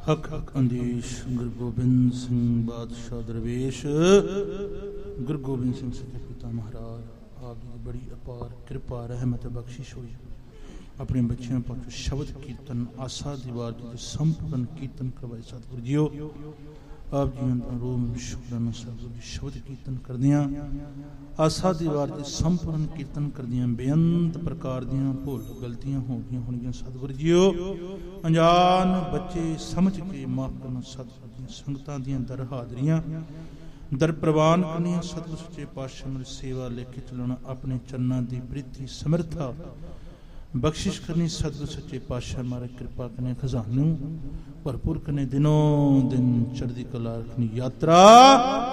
ਹਕ ਹਕ ਅੰਦੇਸ਼ ਗੁਰੂ ਗੋਬਿੰਦ ਸਿੰਘ ਬਾਦਸ਼ਾਹ ਦਰਵੇਸ਼। ਗੁਰੂ ਗੋਬਿੰਦ ਸਿੰਘ ਸੱਚੇ ਪਿਤਾ ਮਹਾਰਾਜ ਆਪ ਜੀ ਦੀ ਬੜੀ ਅਪਾਰ ਕਿਰਪਾ ਰਹਿਮਤ ਬਖਸ਼ਿਸ਼ ਹੋਈ। ਆਪਣੇ ਬੱਚਿਆਂ ਪਾਸੋਂ ਸ਼ਬਦ ਕੀਰਤਨ ਆਸਾ ਦੀ ਵਾਰ ਜੀ ਸੰਪੂਰਨ ਕੀਰਤਨ ਕਰਵਾਏ ਸਤਿਗੁਰੂ ਜੀਓ। ਆਪ ਜੀ ਦਾ ਰੋਮ ਸ਼ੁਕਰਾਨਾ ਸਤਿਗੁਰੂ ਜੀ ਸ਼ਬਦ ਕੀਰਤਨ ਕਰਦਿਆਂ ਆਸਾ ਦੀ ਵਾਰ ਜੀ ਸੰਪੂਰਨ ਕੀਰਤਨ ਕਰਦਿਆਂ ਬੇਅੰਤ ਪ੍ਰਕਾਰ ਦੀਆਂ ਭੁੱਲ ਗਲਤੀਆਂ ਹੋ ਗਈਆਂ ਹੋਣਗੀਆਂ ਸਤਿਗੁਰੂ ਜੀਓ। ਅਣਜਾਣ ਬੱਚੇ ਸਮਝ ਕੇ ਮਾਫ ਕਰਨਾ ਸਤਿਗੁਰੂ ਦੀਆਂ ਸੰਗਤਾਂ ਦੀਆਂ ਦਰ ਹਾਜ਼ਰੀਆਂ ਦਰ ਪ੍ਰਵਾਨ ਕਰਨੀਆਂ ਸਤਿਗੁਰੂ ਸੱਚੇ ਪਾਤਸ਼ਾਹ ਮੇਰੀ ਸੇਵਾ ਲੈ ਕੇ ਚਲਾਉਣਾ ਆਪਣੇ ਚਰਨਾਂ ਦੀ ਪ੍ਰੀਤੀ ਸਮਰਥਾ ਬਖਸ਼ਿਸ਼ ਕਰਨੀ ਸਤਿਗੁਰੂ ਸੱਚੇ ਪਾਤਸ਼ਾਹ ਮਾਰੇ ਕਿਰਪਾ ਕਰਨੇ ਖਜ਼ਾਨੇ ਭਰਪੂਰ ਕਰਨੇ ਦਿਨੋਂ ਦਿਨ ਚੜ੍ਹਦੀ ਕਲਾ ਰੱਖਣੀ ਯਾਤਰਾ